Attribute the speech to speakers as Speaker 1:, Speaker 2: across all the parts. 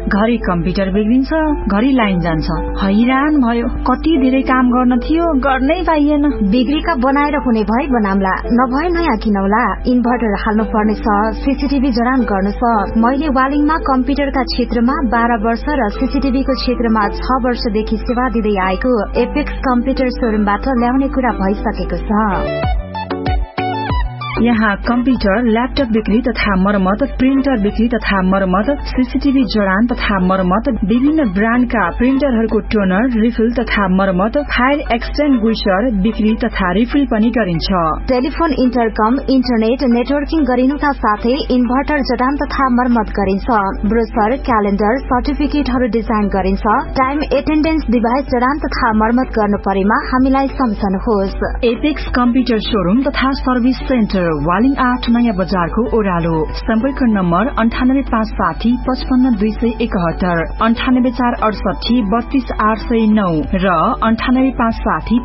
Speaker 1: घरि कम्प्युटर बिग्रिन्छ, घरि लाइन जान्छ। हैरान भयो, कति धेरै काम गर्न थियो, गर्नै पाइएन।
Speaker 2: बिग्रीका बनाएर हुने भए बनाम्ला, नभए नयाँ किनौला। इन्भर्टर हाल्नु पर्नेछ, सीसीटीभी जडान गर्नु छ। मैले वालिङमा कम्प्युटरका क्षेत्रमा 12 वर्ष र सीसीटीभीको क्षेत्रमा 6 वर्षदेखि सेवा दिँदै आएको एपेक्स कम्प्युटर शोरूमबाट ल्याउने कुरा भइसकेको छ।
Speaker 1: यहाँ कम्प्युटर, ल्यापटप बिक्री तथा मर्मत, प्रिन्टर बिक्री तथा मर्मत, सीसीटीभी जडान तथा मर्मत, विभिन्न ब्रान्डका प्रिन्टरहरूको टोनर, रिफिल तथा मर्मत, फायर एक्सटिंग्विशर बिक्री तथा रिफिल पनि गरिन्छ।
Speaker 2: टेलिफोन, इन्टरकम, इन्टरनेट नेटवर्किङ गरिनुका साथै इन्भर्टर जडान तथा मर्मत गरिन्छ। ब्रोशर, क्यालेन्डर, सर्टिफिकेटहरू डिजाइन गरिन्छ। टाइम एटेन्डेन्स डिभाइस जडान तथा मर्मत गर्नु परेमा हामीलाई सम्झनुहोस्।
Speaker 1: एपेक्स कम्प्युटर शोरूम तथा सर्भिस सेन्टर, वालिङ 8 नयाँ बजारको ओह्रालो। सम्पर्क नम्बर 9856 55271, 98468 32809 र 98560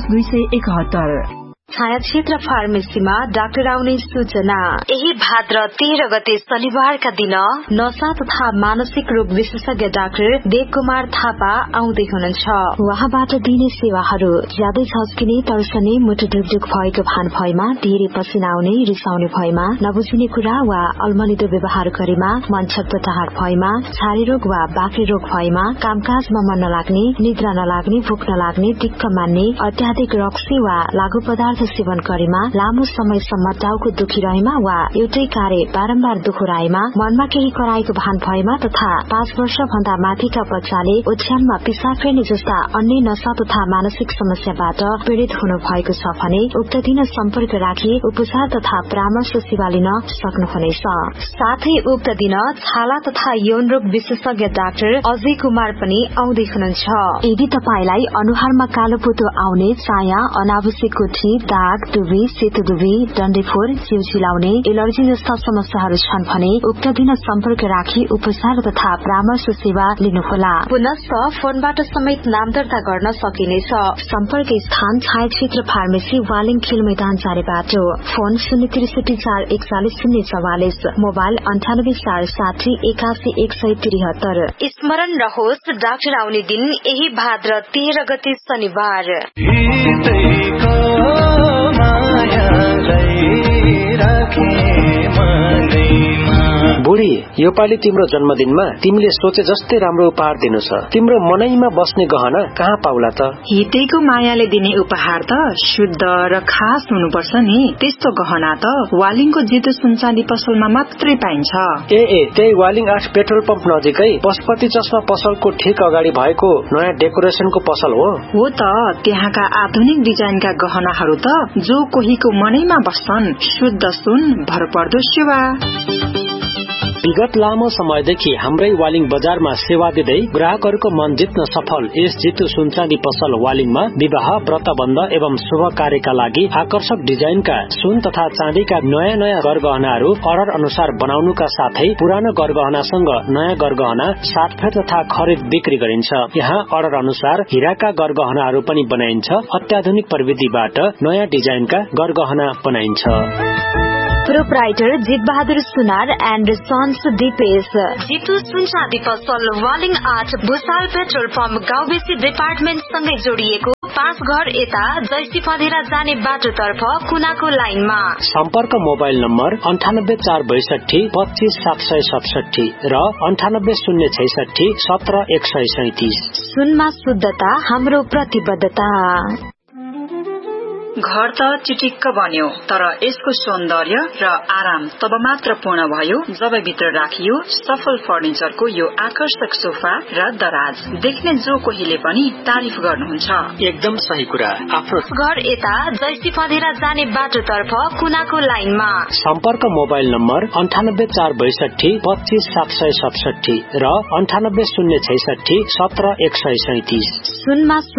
Speaker 1: 50271।
Speaker 2: छायाक्षेत्र फार्मेसीमा डाक्टर आउने सूचना। यही भाद्र 13 गते शनिबारका दिन नशा तथा मानसिक रोग विशेषज्ञ डाक्टर देव कुमार थापा आउँदै हुनुहुन्छ। उहाँबाट दिने सेवाहरू ज्यादै झस्किने, तर्सने, मुटु ढुकढुक भएको भान भएमा, धेरै पसिना आउने, रिसाउने भएमा, नबुझिने कुरा वा अल्मलिदो व्यवहार गरेमा, मन छटपटाहट भएमा, छारे रोग वा बाक्रे रोग भएमा, कामकाजमा मन नलाग्ने, निद्रा नलाग्ने, भोक नलाग्ने, दिक्क मान्ने, अत्याधिक रक्सी वा लागू पदार्थ सेवन गरेमा, लामो समयसम्म टाउको दुखिरहेमा वा एउटै कार्य बारम्बार दोहोऱ्याएमा, मनमा केही कराएको भान भएमा तथा 5 वर्ष भन्दा माथिका बच्चाले ओछ्यानमा पिसाब फेर्ने जस्ता अन्य नशा तथा मानसिक समस्याबाट पीड़ित हुनु भएको छ भने उक्त दिन सम्पर्क राखी उपचार तथा परामर्श सेवा लिन सक्नुहुनेछ। साथै उक्त दिन छाला तथा यौन रोग विशेषज्ञ डाक्टर अजय कुमार पनि आउँदै हुनुहुन्छ। यदि तपाईलाई अनुहारमा कालो पोतो आउने, चाया, अनावश्यक कोठी, दाग, दुबी, सेतो दुबी, डन्डेफोर, जिउ चिलाउने, एलर्जी जस्ता समस्याहरू छन् भने उक्त दिन सम्पर्क राखी उपचार तथा परामर्श सेवा लिनुहोला। पुनश्च फोनबाट समेत नाम दर्ता गर्न सकिनेछ। सम्पर्क स्थान छायाक्षेत्र फार्मेसी, वालिङ खेल मैदान जाने बाटो। Phone 063 441 044, mobile 98 460 81 173। स्मरण रहोस्, डाक्टर आउने दिन यही भाद्र 13 गते शनिबार।
Speaker 3: बुढी, यो पालि तिम्रो जन्मदिनमा तिमीले सोचे जस्तै राम्रो उपहार दिनु छ। तिम्रो मनैमा बस्ने गहना कहाँ पाउला त?
Speaker 1: हितेको मायाले दिने उपहार त शुद्ध र खास हुनुपर्छ नि। त्यस्तो गहना त वालिङको जितु सुनचाँदी पसलमा मात्रै पाइन्छ।
Speaker 3: त्यही वालिङ 8 पेट्रोल पम्प नजिकै पशुपति चस्मा पसलको ठिक अगाडि भएको नयाँ डेकोरेसनको पसल हो।
Speaker 1: हो त, त्यहाँका आधुनिक डिजाइनका गहनाहरू त जो कोहीको मनैमा बस्छन्। शुद्ध सुन, भरपर्दो सेवा।
Speaker 3: विगत लामो समयदेखि हाम्रै वालिङ बजारमा सेवा दिँदै ग्राहकहरूको मन जित्न सफल यस जितु सुनचाँदी पसल वालिङमा विवाह, व्रतबन्ध एवं शुभ कार्यका लागि आकर्षक डिजाइनका सुन तथा चाँदीका नयाँ नयाँ गरगहनाहरू अर्डर अनुसार बनाउनुका साथै पुरानो गरगहनासँग नयाँ गरगहना साटफेर तथा खरिद बिक्री गरिन्छ। यहाँ अर्डर अनुसार हीराका गरगहनाहरू पनि बनाइन्छ। अत्याधुनिक प्रविधिबाट नयाँ डिजाइनका गरगहना बनाइन्छ।
Speaker 2: Proprietor Jeet Bahadur Sunar and sons डिपेस, Jitu सुनचाँदी पसल, Waling 8 Bhusal petrol pump, गाउँबेसी department सँगै जोडिएको 5 घर यता जैसी पँधेरा जाने बाटोतर्फ कुनाको लाइनमा।
Speaker 3: सम्पर्क मोबाइल नम्बर 98462 25 767 र 98066 17 137।
Speaker 2: सुनमा शुद्धता हाम्रो प्रतिबद्धता।
Speaker 1: घर त चिटिक्क बन्यो, तर यसको सौन्दर्य र आराम तब मात्र पूर्ण भयो जब भित्र राखियो सफल फर्निचरको यो आकर्षक सोफा र दराज। देख्ने जो कोहीले पनि तारिफ गर्नुहुन्छ।
Speaker 3: एकदम सही कुरा। आफ्नो
Speaker 2: घर यता जैसी पँधेरा जाने बाटोतर्फ कुनाको लाइनमा।
Speaker 3: सम्पर्क मोबाइल नम्बर 98462 25 767 र 98066 17 137।
Speaker 2: सुनमा